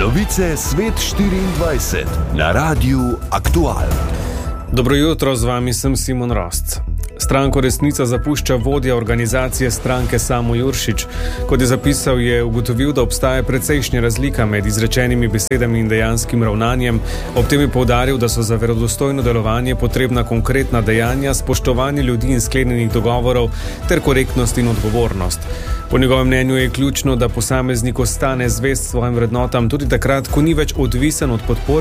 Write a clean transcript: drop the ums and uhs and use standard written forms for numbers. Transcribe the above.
Novice Svet 24 na Radiu Aktual. Dobro jutro, z vami sem Simon Rost. Stranko Resnica zapušča vodja organizacije stranke Samo Juršič. Kot je zapisal, je ugotovil, da obstaja precejšnja razlika med izrečenimi besedami in dejanskim ravnanjem. Ob tem je poudaril, da so za verodostojno delovanje potrebna konkretna dejanja, spoštovanje ljudi in sklenjenih dogovorov ter korektnost in odgovornost. Po njegovem mnenju je ključno, da posameznik ostane zvest svojim vrednotam tudi takrat, ko ni več odvisen od podpore